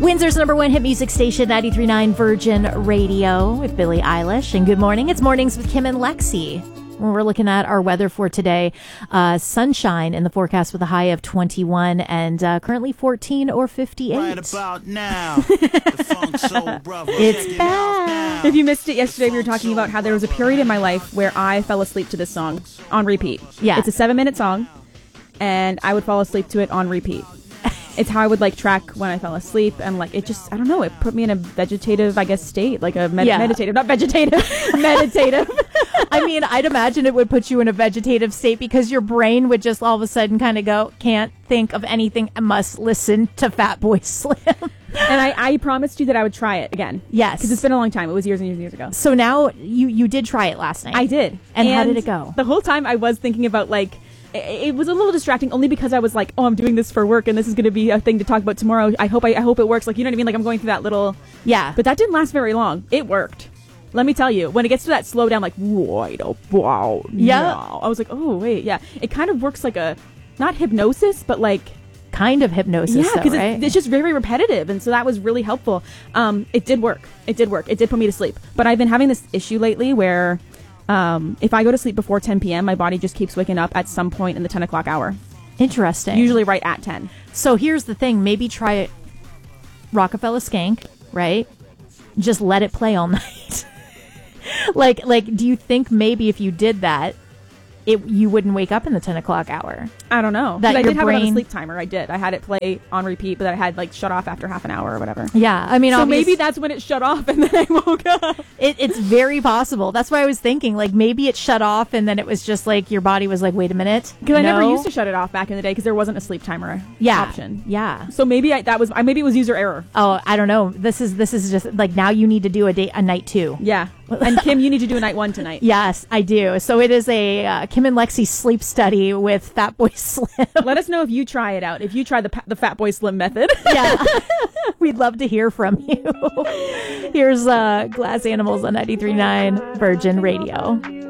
Windsor's number one hit music station, 93.9 Virgin Radio with Billie Eilish. And good morning. It's Mornings with Kim and Lexi. We're looking at our weather for today. Sunshine in the forecast with a high of 21 and currently 14 or 58. Right about now. The Funk Soul Brothers. It's back. If you missed it yesterday, we were talking about how there was a period in my life where I fell asleep to this song on repeat. Yeah. It's a 7-minute song, and I would fall asleep to it on repeat. It's how I would track when I fell asleep, and it just, I don't know, it put me in a vegetative, I guess, state, meditative, not vegetative, meditative. I mean, I'd imagine it would put you in a vegetative state because your brain would just all of a sudden kind of go, can't think of anything, I must listen to Fatboy Slim. And I promised you that I would try it again. Yes. Because it's been a long time. It was years and years and years ago. So now you did try it last night. I did. And how did it go? The whole time I was thinking about it was a little distracting only because I was like, oh, I'm doing this for work and this is going to be a thing to talk about tomorrow. I hope it works. You know what I mean? I'm going through that little... Yeah. But that didn't last very long. It worked. Let me tell you, when it gets to that slow down, wow. Yeah. I was like, oh, wait, yeah. It kind of works like a, not hypnosis, but kind of hypnosis, yeah, because right? it's just very repetitive, and so that was really helpful. It did work. It did put me to sleep. But I've been having this issue lately where if I go to sleep before 10 p.m., my body just keeps waking up at some point in the 10 o'clock hour. Interesting. Usually right at 10. So here's the thing. Maybe try Rockefeller Skank, right? Just let it play all night. Do you think maybe if you did that, you wouldn't wake up in the 10 o'clock hour? I don't know. That I did have it on a brain... sleep timer. I did. I had it play on repeat, but I had shut off after half an hour or whatever. Yeah, I mean, so maybe that's when it shut off, and then I woke up. It's very possible. That's why I was thinking, maybe it shut off, and then it was just your body was like, wait a minute. Because I never used to shut it off back in the day because there wasn't a sleep timer option. Yeah. So maybe maybe it was user error. Oh, I don't know. This is just now you need to do a night 2. Yeah. And Kim, you need to do a night 1 tonight. Yes, I do. So it is a Kim and Lexi sleep study with Fatboy Slim. Let us know if you try it out. If you try the Fatboy Slim method. Yeah. We'd love to hear from you. Here's Glass Animals on 93.9 Virgin Radio.